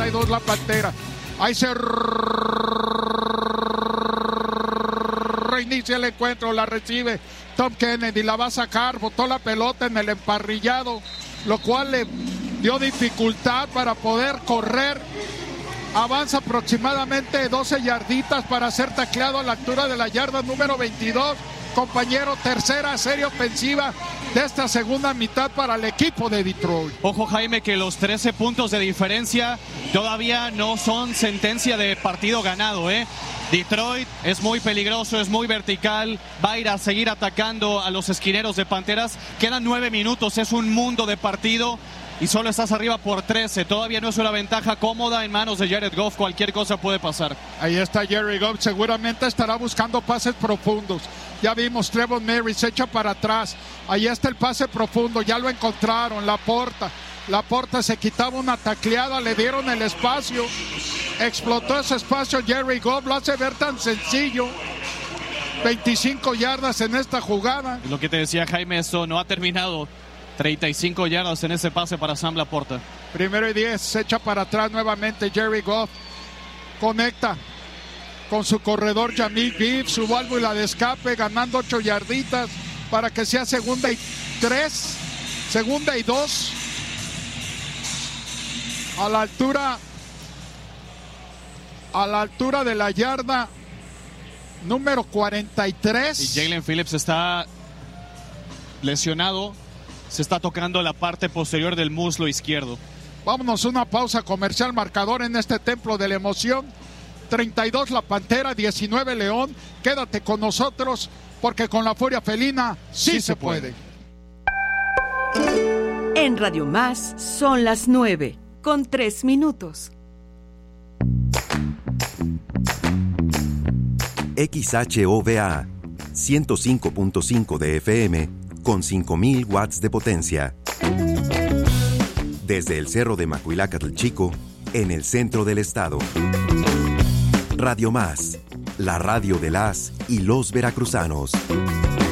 32 la Pantera. Ahí se reinicia el encuentro, la recibe Tom Kennedy, la va a sacar, botó la pelota en el emparrillado, lo cual le dio dificultad para poder correr. Avanza aproximadamente 12 yarditas para ser tacleado a la altura de la yarda número 22. Compañero, tercera serie ofensiva de esta segunda mitad para el equipo de Detroit. Ojo, Jaime, que los 13 puntos de diferencia todavía no son sentencia de partido ganado, ¿eh? Detroit es muy peligroso, es muy vertical, va a ir a seguir atacando a los esquineros de Panteras. Quedan 9 minutos, es un mundo de partido y solo estás arriba por 13. Todavía no es una ventaja cómoda en manos de Jared Goff, cualquier cosa puede pasar. Ahí está Jared Goff, seguramente estará buscando pases profundos. Ya vimos, Trevor Mary se echa para atrás. Ahí está el pase profundo, ya lo encontraron, Laporta se quitaba una tacleada, le dieron el espacio, explotó ese espacio Jared Goff, lo hace ver tan sencillo. 25 yardas en esta jugada. Lo que te decía, Jaime, esto no ha terminado. 35 yardas en ese pase para Sam Laporta. 1:10, se echa para atrás nuevamente Jared Goff. Conecta con su corredor Jameer Gibbs, su válvula de escape, ganando 8 yarditas para que sea 2:3, 2:2. A la altura de la yarda número 43. Y Jalen Phillips está lesionado, se está tocando la parte posterior del muslo izquierdo. Vámonos a una pausa comercial, marcador en este templo de la emoción. 32 la Pantera, 19 León. Quédate con nosotros porque con la furia felina sí se puede. En Radio Más son las 9:03. XHOVA 105.5 de FM con 5,000 watts de potencia. Desde el Cerro de Macuilácatl Chico, en el centro del estado. Radio Más, la radio de las y los veracruzanos.